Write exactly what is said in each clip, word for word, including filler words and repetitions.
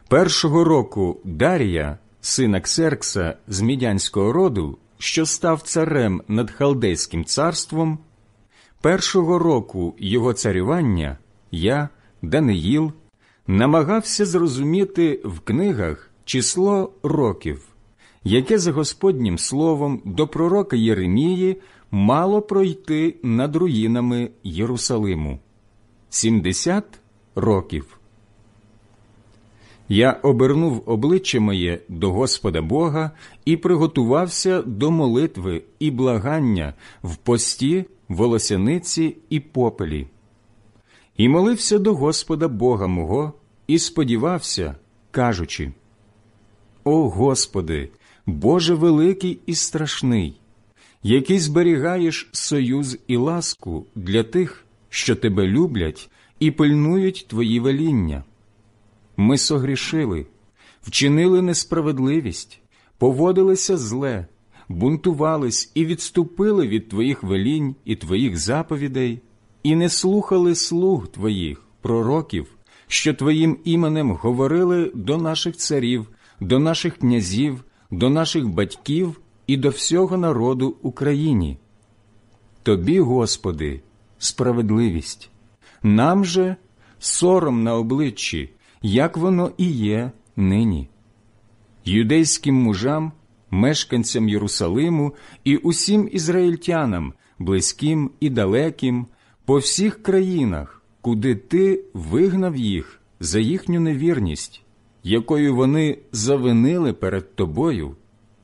Першого року Дарія, сина Ксеркса з Мідянського роду, що став царем над Халдейським царством, першого року його царювання я, Даниїл, намагався зрозуміти в книгах число років, яке за Господнім словом до пророка Єремії мало пройти над руїнами Єрусалиму. Сімдесят років. Я обернув обличчя моє до Господа Бога і приготувався до молитви і благання в пості, волосяниці і попелі. І молився до Господа Бога мого і сподівався, кажучи: «О Господи, Боже великий і страшний, який зберігаєш союз і ласку для тих, що Тебе люблять і пильнують Твої веління. Ми согрішили, вчинили несправедливість, поводилися зле, бунтувались і відступили від Твоїх велінь і Твоїх заповідей, і не слухали слуг Твоїх, пророків, що Твоїм іменем говорили до наших царів, до наших князів, до наших батьків і до всього народу Україні. Тобі, Господи, справедливість, нам же сором на обличчі, як воно і є нині. Юдейським мужам, мешканцям Єрусалиму і усім ізраїльтянам, близьким і далеким, по всіх країнах, куди Ти вигнав їх за їхню невірність, якою вони завинили перед Тобою.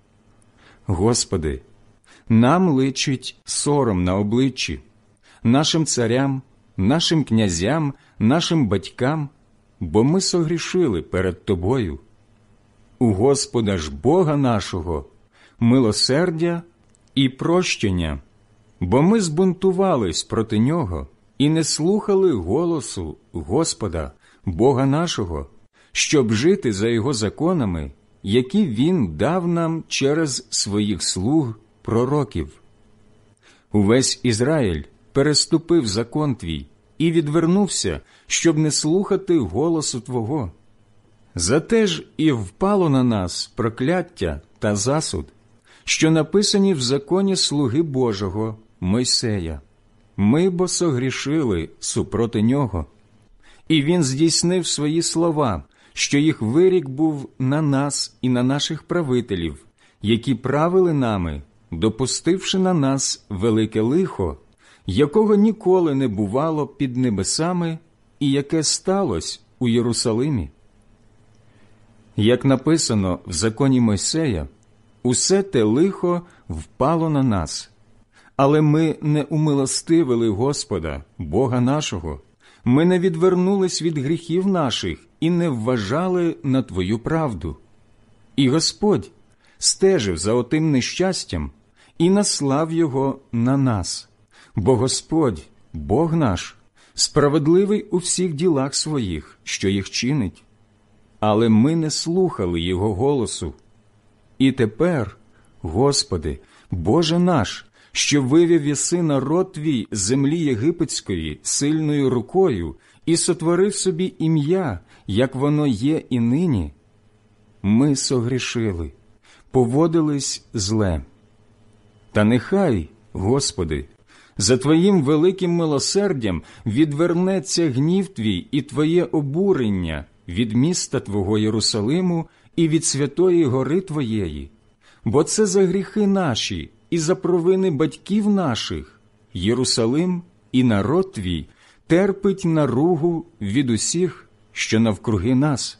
Господи, нам личить сором на обличчі, нашим царям, нашим князям, нашим батькам, бо ми согрішили перед Тобою. У Господа ж Бога нашого милосердя і прощення, бо ми збунтувались проти Нього і не слухали голосу Господа, Бога нашого, щоб жити за Його законами, які Він дав нам через своїх слуг пророків. Увесь Ізраїль переступив закон Твій і відвернувся, щоб не слухати голосу Твого. Зате ж і впало на нас прокляття та засуд, що написані в законі слуги Божого Мойсея. Ми бо согрішили супроти Нього. І Він здійснив свої слова, що їх вирік був на нас і на наших правителів, які правили нами, допустивши на нас велике лихо, якого ніколи не бувало під небесами і яке сталося у Єрусалимі. Як написано в законі Мойсея, усе те лихо впало на нас, але ми не умилостивили Господа, Бога нашого, ми не відвернулись від гріхів наших і не вважали на Твою правду. І Господь стежив за отим нещастям і наслав його на нас, бо Господь, Бог наш, справедливий у всіх ділах своїх, що їх чинить. Але ми не слухали Його голосу. І тепер, Господи, Боже наш, що вивів єси народ Твій з землі єгипетської сильною рукою і сотворив собі ім'я, як воно є і нині, ми согрішили, поводились зле. Та нехай, Господи, за Твоїм великим милосердям відвернеться гнів Твій і Твоє обурення від міста Твого Єрусалиму і від святої гори Твоєї, бо це за гріхи наші і за провини батьків наших Єрусалим і народ Твій терпить наругу від усіх, що навкруги нас.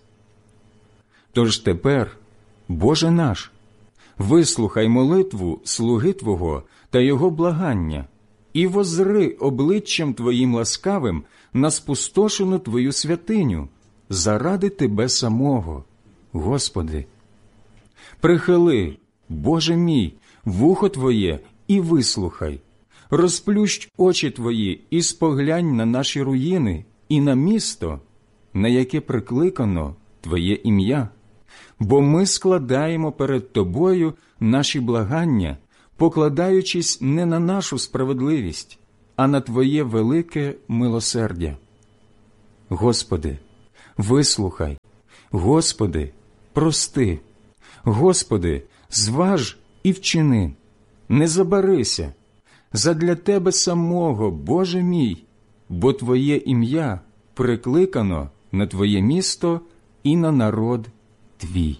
Тож тепер, Боже наш, вислухай молитву слуги Твого та його благання, і воззри обличчям Твоїм ласкавим на спустошену Твою святиню, заради Тебе самого, Господи. Прихили, Боже мій, вухо Твоє і вислухай, розплющ очі Твої і споглянь на наші руїни і на місто, на яке прикликано Твоє ім'я, бо ми складаємо перед Тобою наші благання, покладаючись не на нашу справедливість, а на Твоє велике милосердя. Господи, вислухай, Господи, прости, Господи, зваж і вчини, не забарися, задля Тебе самого, Боже мій, бо Твоє ім'я прикликано на Твоє місто і на народ Твій.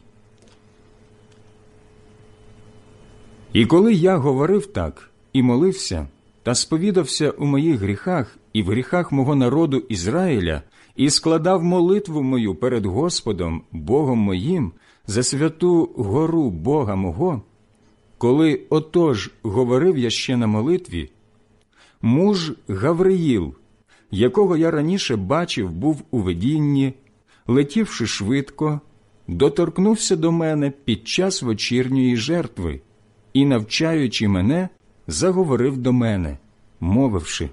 І коли я говорив так і молився, та сповідався у моїх гріхах і в гріхах мого народу Ізраїля, і складав молитву мою перед Господом, Богом моїм, за святу гору Бога мого, коли отож говорив я ще на молитві, муж Гавриїл, якого я раніше бачив, був у видінні, летівши швидко, доторкнувся до мене під час вечірньої жертви і, навчаючи мене, заговорив до мене, мовивши: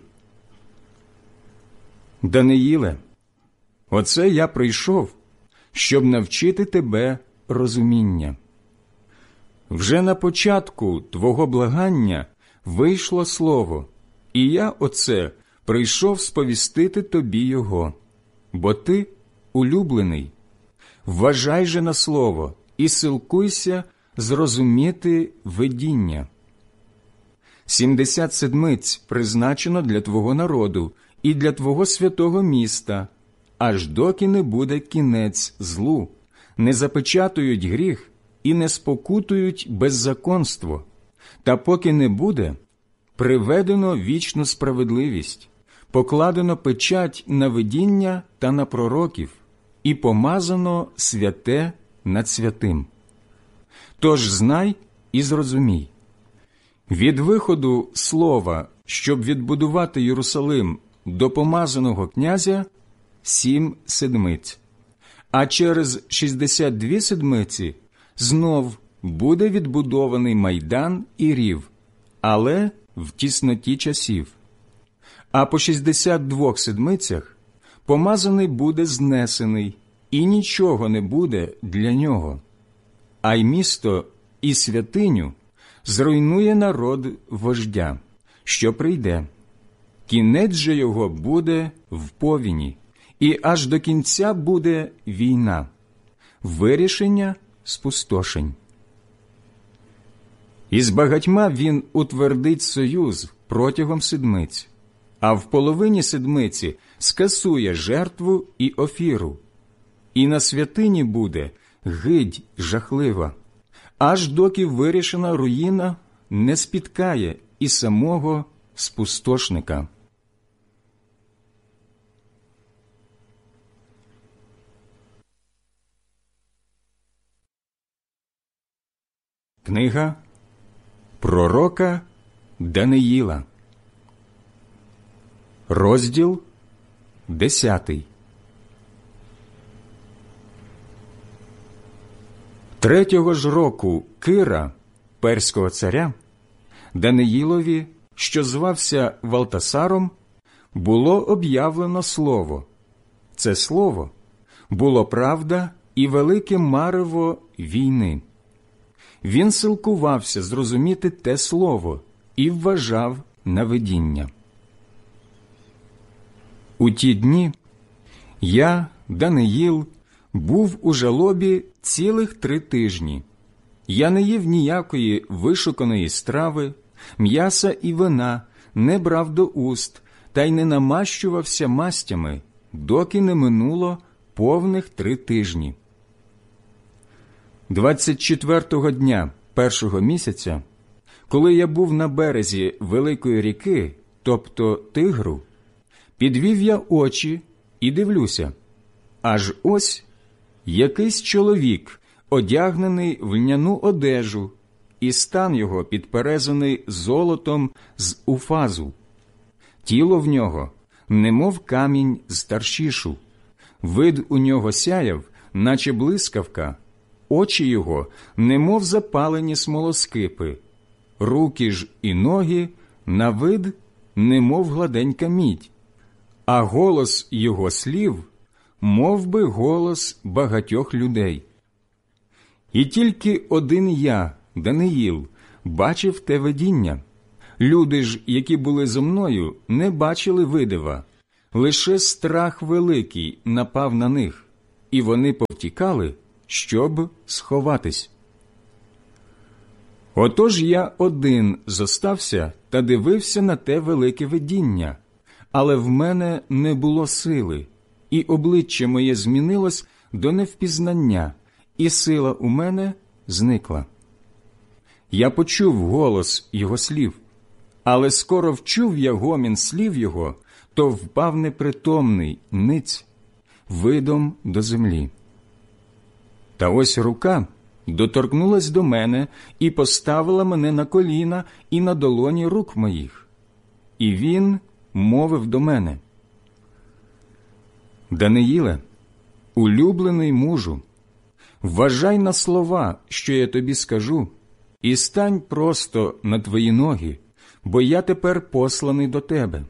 «Даниїле, оце я прийшов, щоб навчити тебе розуміння. Вже на початку твого благання вийшло слово, і я оце прийшов сповістити тобі його, бо ти улюблений. Вважай же на слово і силкуйся зрозуміти видіння. Сімдесят седмиць призначено для твого народу і для твого святого міста, аж доки не буде кінець злу, не запечатують гріх і не спокутують беззаконство, та поки не буде приведено вічну справедливість, покладено печать на видіння та на пророків, і помазано святе над святим. Тож знай і зрозумій. Від виходу слова, щоб відбудувати Єрусалим, до помазаного князя сім седмиць, а через шістдесят дві седмиці знов буде відбудований майдан і рів, але в тісноті часів. А по шістдесят двох седмицях помазаний буде знесений, і нічого не буде для нього. А й місто і святиню зруйнує народ вождя, що прийде. Кінець же його буде в повіні, і аж до кінця буде війна, вирішення спустошень. І з багатьма він утвердить союз протягом седмиць, а в половині седмиці скасує жертву і офіру. І на святині буде гидь жахлива, аж доки вирішена руїна не спіткає і самого спустошника. Книга пророка Даниїла, розділ десятий. Третього ж року Кира, перського царя, Даниїлові, що звався Валтасаром, було об'явлено слово. Це слово було правда і велике марево війни. Він силкувався зрозуміти те слово і вважав на видіння. У ті дні я, Даниїл, був у жалобі цілих три тижні. Я не їв ніякої вишуканої страви, м'яса і вина не брав до уст, та й не намащувався мастями, доки не минуло повних три тижні. Двадцять четвертого дня першого місяця, коли я був на березі великої ріки, тобто Тигру, підвів я очі і дивлюся, аж ось якийсь чоловік, одягнений в льняну одежу, і стан його підперезаний золотом з уфазу. Тіло в нього немов камінь з таршішу, вид у нього сяяв, наче блискавка, очі його немов запалені смолоскипи, руки ж і ноги на вид немов гладенька мідь, а голос його слів мов би голос багатьох людей. І тільки один я, Даниїл, бачив те видіння. Люди ж, які були зо мною, не бачили видива. Лише страх великий напав на них. і вони повтікали, щоб сховатись. Отож я один зостався та дивився на те велике видіння, але в мене не було сили, і обличчя моє змінилось до невпізнання, і сила у мене зникла. Я почув голос його слів, але скоро вчув я гомін слів його, то впав непритомний, ниць, видом до землі. Та ось рука доторкнулась до мене і поставила мене на коліна і на долоні рук моїх. І він мовив до мене: «Даниїле, улюблений мужу, вважай на слова, що я тобі скажу, і стань просто на твої ноги, бо я тепер посланий до тебе».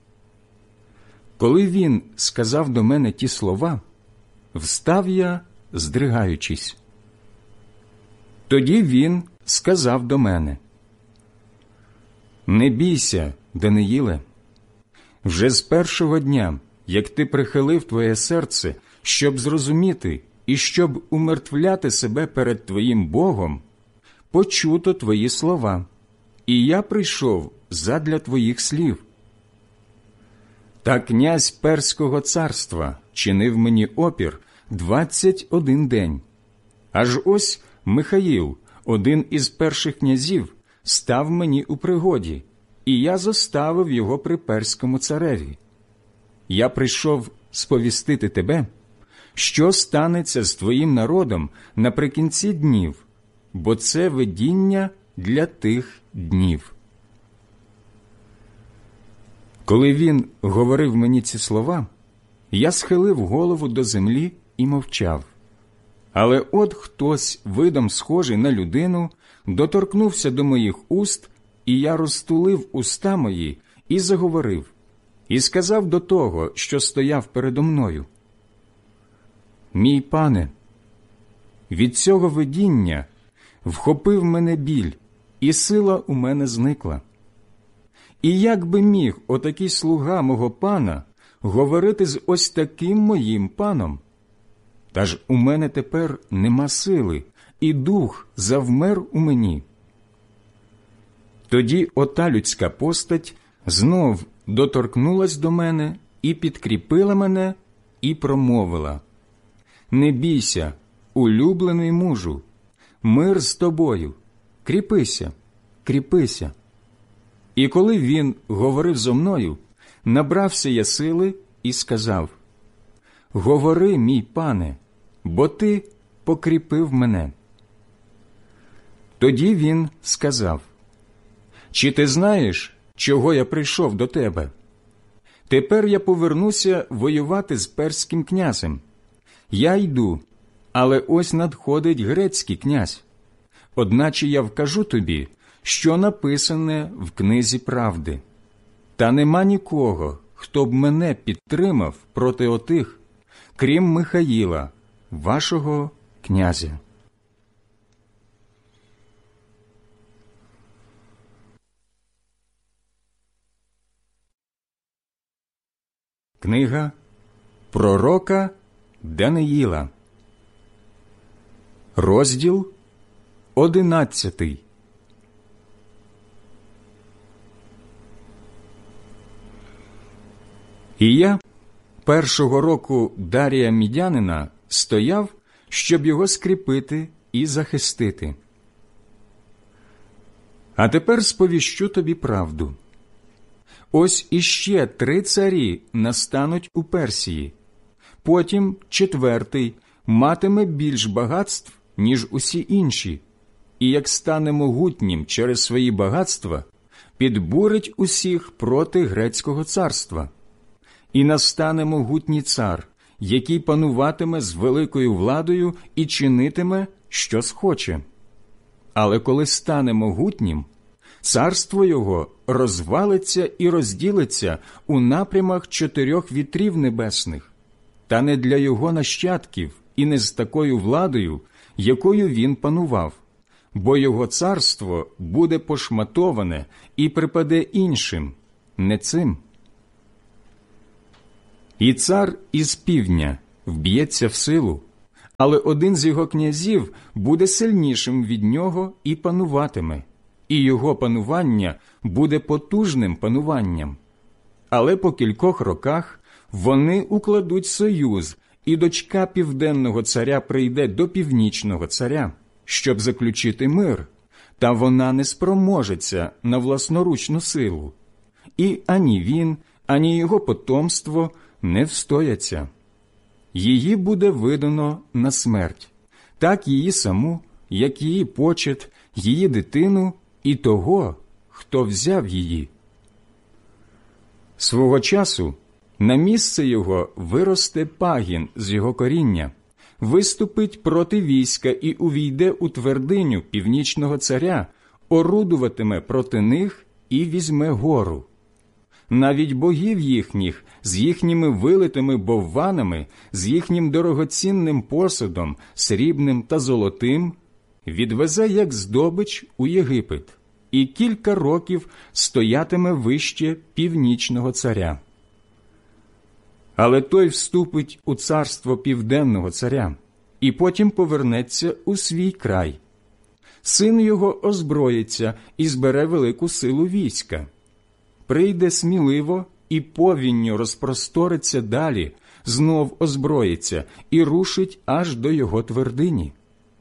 Коли він сказав до мене ті слова, встав я, здригаючись. Тоді він сказав до мене: «Не бійся, Даниїле. Вже з першого дня, як ти прихилив твоє серце, щоб зрозуміти і щоб умертвляти себе перед твоїм Богом, почуто твої слова, і я прийшов задля твоїх слів. Та князь Перського царства чинив мені опір двадцять один день. Аж ось Михаїл, один із перших князів, став мені у пригоді, і я зоставив його при перському цареві. Я прийшов сповістити тебе, що станеться з твоїм народом наприкінці днів, бо це видіння для тих днів». Коли він говорив мені ці слова, я схилив голову до землі і мовчав. Але от хтось, видом схожий на людину, доторкнувся до моїх уст, і я розтулив уста мої і заговорив, і сказав до того, що стояв передо мною: «Мій пане, від цього видіння вхопив мене біль, і сила у мене зникла. І як би міг отакий слуга мого пана говорити з ось таким моїм паном? Та ж у мене тепер нема сили, і дух завмер у мені». Тоді ота людська постать знов доторкнулась до мене і підкріпила мене, і промовила: «Не бійся, улюблений мужу, мир з тобою, кріпися, кріпися». І коли він говорив зо мною, набрався я сили і сказав: «Говори, мій пане, бо ти покріпив мене». Тоді він сказав: «Чи ти знаєш, чого я прийшов до тебе? Тепер я повернуся воювати з перським князем. Я йду, але ось надходить грецький князь. Одначе я вкажу тобі, що написане в книзі правди. Та нема нікого, хто б мене підтримав проти отих, крім Михаїла, вашого князя». Книга пророка Даниїла, розділ одинадцятий. І я першого року Дарія Мідянина стояв, щоб його скріпити і захистити. А тепер сповіщу тобі правду. Ось іще три царі настануть у Персії, потім четвертий матиме більш багатств, ніж усі інші, і як стане могутнім через свої багатства, підбурить усіх проти грецького царства. І настане могутній цар, який пануватиме з великою владою і чинитиме, що схоче. Але коли стане могутнім, царство його розвалиться і розділиться у напрямах чотирьох вітрів небесних, та не для його нащадків і не з такою владою, якою він панував, бо його царство буде пошматоване і припаде іншим, не цим. І цар із півдня, вб'ється в силу, але один з його князів буде сильнішим від нього і пануватиме, і його панування буде потужним пануванням. Але по кількох роках вони укладуть союз, і дочка південного царя прийде до північного царя, щоб заключити мир, та вона не спроможеться на власноручну силу. І ані він, ані його потомство не встояться. Її буде видано на смерть, так її саму, як її почет, її дитину і того, хто взяв її. Свого часу на місце його виросте пагін з його коріння, виступить проти війська і увійде у твердиню північного царя, орудуватиме проти них і візьме гору. Навіть богів їхніх з їхніми вилитими бовванами, з їхнім дорогоцінним посудом, срібним та золотим, відвезе як здобич у Єгипет, і кілька років стоятиме вище північного царя. Але той вступить у царство південного царя, і потім повернеться у свій край. Син його озброїться і збере велику силу війська. Прийде сміливо і повінню розпросториться далі, знов озброїться і рушить аж до його твердині.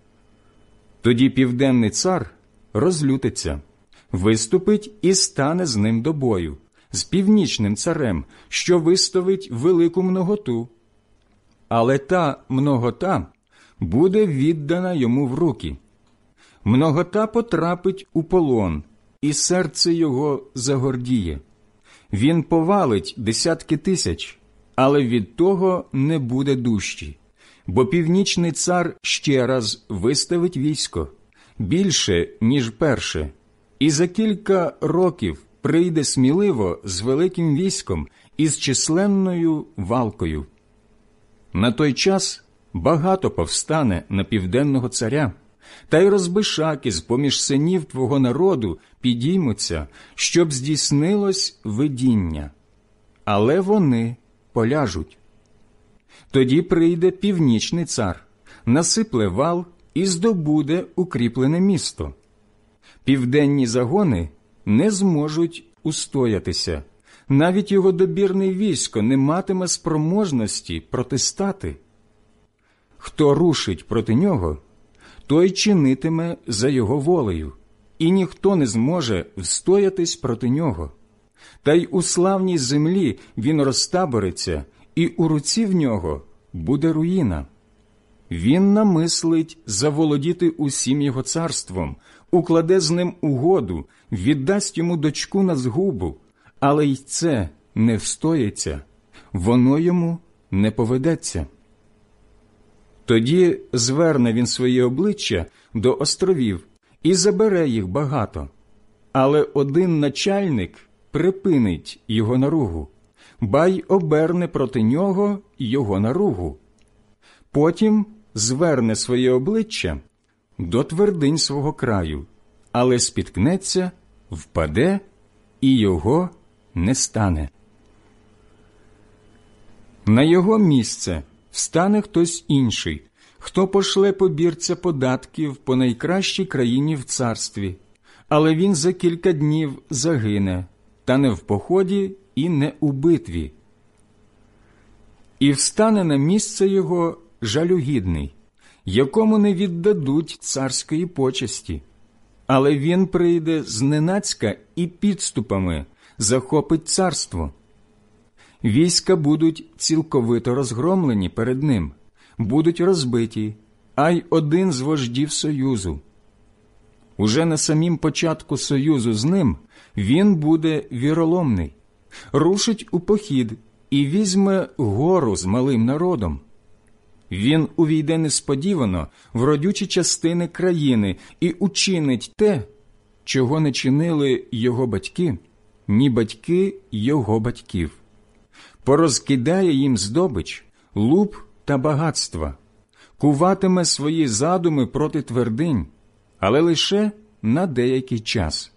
Тоді південний цар розлютиться, виступить і стане з ним до бою, з північним царем, що виставить велику многоту. Але та многота буде віддана йому в руки. Многота потрапить у полон, і серце його загордіє. Він повалить десятки тисяч, але від того не буде дужчі, бо північний цар ще раз виставить військо, більше, ніж перше, і за кілька років прийде сміливо з великим військом і з численною валкою. На той час багато повстане на південного царя, та й розбишаки з-поміж синів твого народу підіймуться, щоб здійснилось видіння. Але вони поляжуть. Тоді прийде північний цар, насипле вал і здобуде укріплене місто. Південні загони не зможуть устоятися, навіть його добірне військо не матиме спроможності протистати. Хто рушить проти нього, той чинитиме за його волею, і ніхто не зможе встоятись проти нього. Та й у славній землі він розтабориться, і у руці в нього буде руїна. Він намислить заволодіти усім його царством, укладе з ним угоду, віддасть йому дочку на згубу, але й це не встоїться, воно йому не поведеться. Тоді зверне він своє обличчя до островів і забере їх багато, але один начальник припинить його наругу, ба й оберне проти нього його наругу. Потім зверне своє обличчя до твердинь свого краю, але спіткнеться, впаде, і його не стане. На його місце встане хтось інший, хто пошле побірця податків по найкращій країні в царстві, але він за кілька днів загине, та не в поході і не у битві. І встане на місце його жалюгідний, якому не віддадуть царської почесті, але він прийде зненацька і підступами захопить царство. Війська будуть цілковито розгромлені перед ним, будуть розбиті, а й один з вождів Союзу. Уже на самім початку Союзу з ним він буде віроломний, рушить у похід і візьме гору з малим народом. Він увійде несподівано в родючі частини країни і учинить те, чого не чинили його батьки, ні батьки його батьків. Порозкидає їм здобич, луп та багатства, куватиме свої задуми проти твердинь, але лише на деякий час.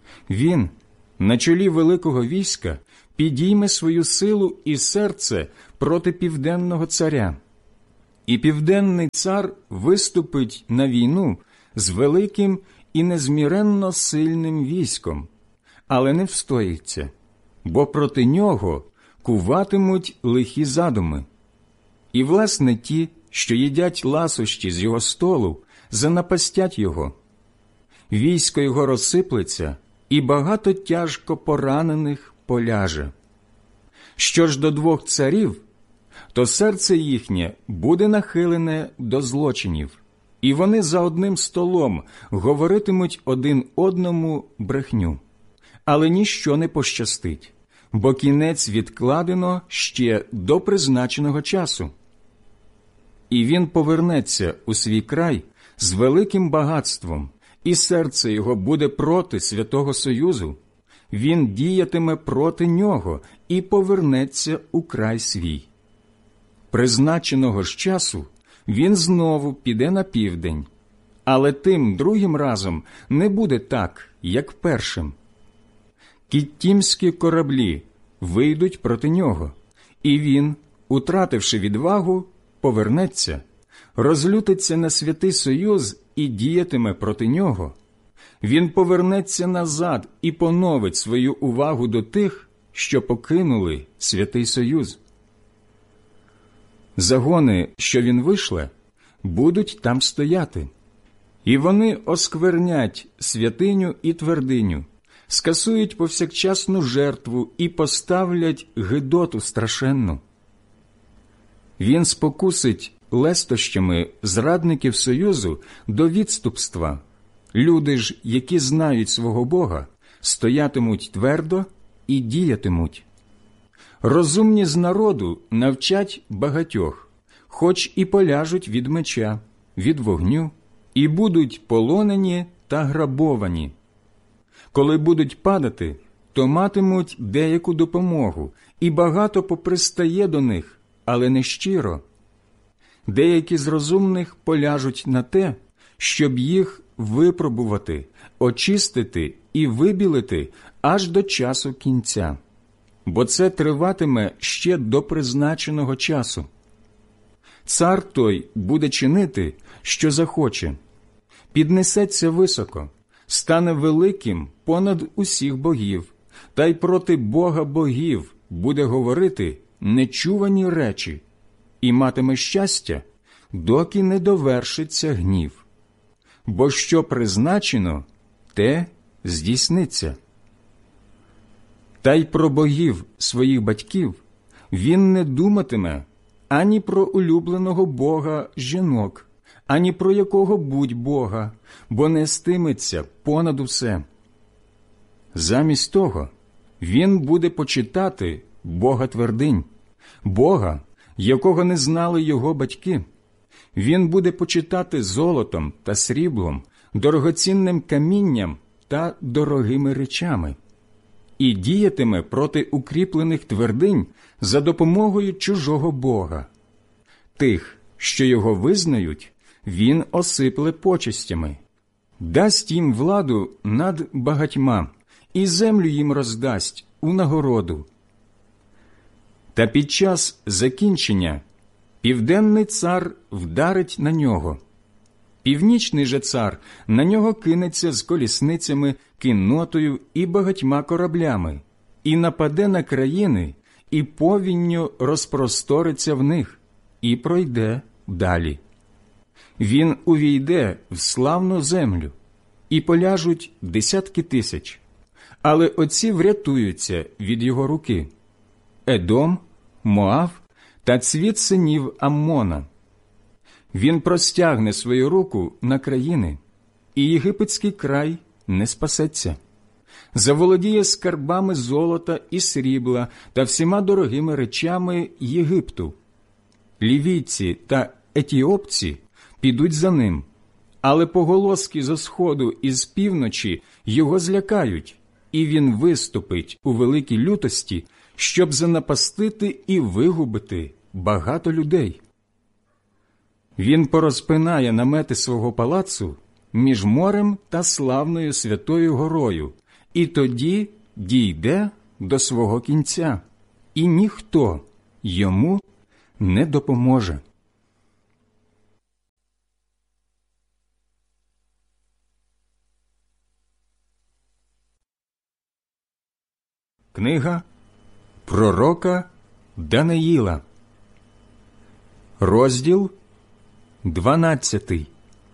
Він на чолі великого війська підійме свою силу і серце проти південного царя. І південний цар виступить на війну з великим і незміренно сильним військом, але не встоїться, бо проти нього куватимуть лихі задуми. І, власне, ті, що їдять ласощі з його столу, занапастять його. Військо його розсиплеться, і багато тяжко поранених поляже. Що ж до двох царів, то серце їхнє буде нахилене до злочинів, і вони за одним столом говоритимуть один одному брехню. Але ніщо не пощастить, бо кінець відкладено ще до призначеного часу. І він повернеться у свій край з великим багатством, і серце його буде проти Святого Союзу. Він діятиме проти нього і повернеться у край свій. Призначеного ж часу він знову піде на південь, але тим другим разом не буде так, як першим. Кіттімські кораблі вийдуть проти нього, і він, утративши відвагу, повернеться, розлютиться на Святий Союз і діятиме проти нього. Він повернеться назад і поновить свою увагу до тих, що покинули Святий Союз. Загони, що він вишле, будуть там стояти, і вони осквернять святиню і твердиню, скасують повсякчасну жертву і поставлять гидоту страшенну. Він спокусить лестощами зрадників Союзу до відступства. Люди ж, які знають свого Бога, стоятимуть твердо і діятимуть. Розумні з народу навчать багатьох, хоч і поляжуть від меча, від вогню, і будуть полонені та грабовані. Коли будуть падати, то матимуть деяку допомогу, і багато попристає до них, але не щиро. Деякі з розумних поляжуть на те, щоб їх випробувати, очистити і вибілити аж до часу кінця, бо це триватиме ще до призначеного часу. Цар той буде чинити, що захоче, піднесеться високо, стане великим понад усіх богів, та й проти Бога богів буде говорити нечувані речі, і матиме щастя, доки не довершиться гнів. Бо що призначено, те здійсниться. Та й про богів своїх батьків він не думатиме ані про улюбленого бога жінок, ані про якого-будь бога, бо нестиметься понад усе. Замість того він буде почитати Бога твердинь, Бога, якого не знали його батьки. Він буде почитати золотом та сріблом, дорогоцінним камінням та дорогими речами, і діятиме проти укріплених твердинь за допомогою чужого бога. Тих, що його визнають, він осипле почестями, дасть їм владу над багатьма, і землю їм роздасть у нагороду. Та під час закінчення південний цар вдарить на нього. Північний же цар на нього кинеться з колісницями, кіннотою і багатьма кораблями, і нападе на країни, і повінню розпросториться в них, і пройде далі. Він увійде в славну землю, і поляжуть десятки тисяч, але оці врятуються від його руки: Едом, Моав та цвіт синів Аммона. Він простягне свою руку на країни, і єгипетський край не спасеться. Заволодіє скарбами золота і срібла та всіма дорогими речами Єгипту. Лівійці та етіопці підуть за ним, але поголоски зо сходу і з півночі його злякають, і він виступить у великій лютості, щоб занапастити і вигубити багато людей. Він порозпинає намети свого палацу між морем та славною святою горою, і тоді дійде до свого кінця, і ніхто йому не допоможе. Книга пророка Даниїла, розділ дванадцятий.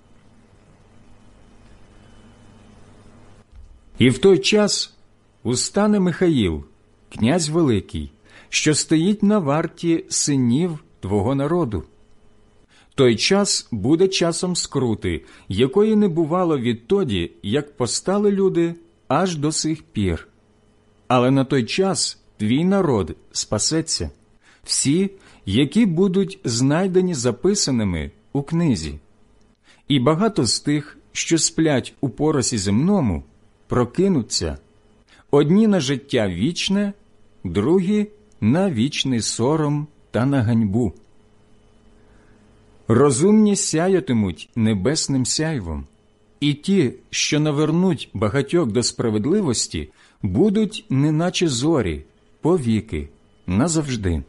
І в той час устане Михаїл, князь великий, що стоїть на варті синів твого народу. Той час буде часом скрути, якої не бувало відтоді, як постали люди, аж до сих пір. Але на той час твій народ спасеться, всі, які будуть знайдені записаними у книзі. І багато з тих, що сплять у поросі земному, прокинуться, одні на життя вічне, другі на вічний сором та на ганьбу. Розумні сяятимуть небесним сяйвом, і ті, що навернуть багатьох до справедливості, будуть неначе зорі, повіки, назавжди.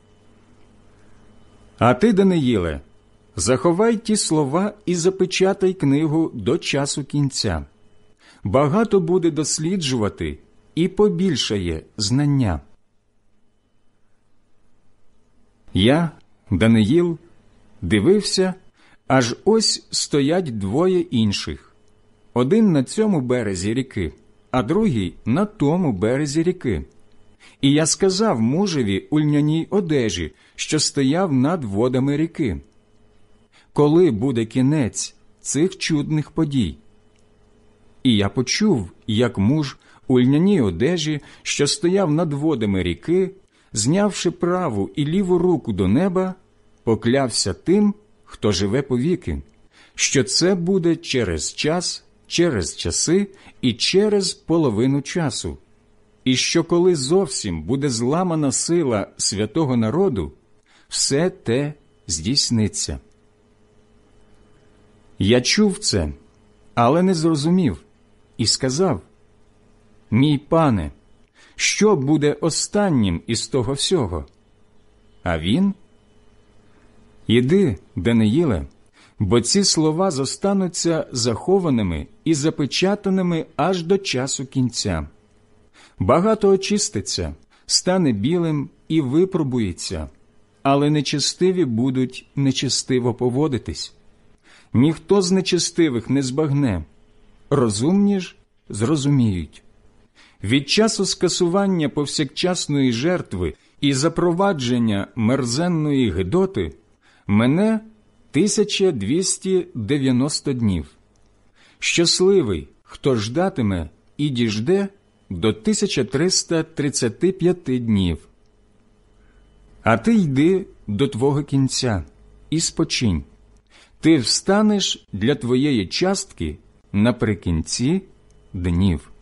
А ти, Даниїле, заховай ті слова і запечатай книгу до часу кінця. Багато буде досліджувати і побільшає знання. Я, Даниїл, дивився, аж ось стоять двоє інших. Один на цьому березі ріки, а другий на тому березі ріки. І я сказав мужеві у льняній одежі, що стояв над водами ріки: коли буде кінець цих чудних подій? І я почув, як муж у льняній одежі, що стояв над водами ріки, знявши праву і ліву руку до неба, поклявся тим, хто живе повіки, що це буде через час, через часи і через половину часу, і що коли зовсім буде зламана сила святого народу, все те здійсниться. Я чув це, але не зрозумів, і сказав: «Мій пане, що буде останнім із того всього?» А він: «Іди, Даниїле, бо ці слова зостануться захованими і запечатаними аж до часу кінця. Багато очиститься, стане білим і випробується, але нечестиві будуть нечестиво поводитись. Ніхто з нечестивих не збагне, розумні ж зрозуміють. Від часу скасування повсякчасної жертви і запровадження мерзенної гидоти мене тисяча двісті дев'яносто днів. Щасливий, хто ждатиме і діжде до тисяча триста тридцяти п'яти днів. А ти йди до твого кінця і спочинь. Ти встанеш для твоєї частки наприкінці днів».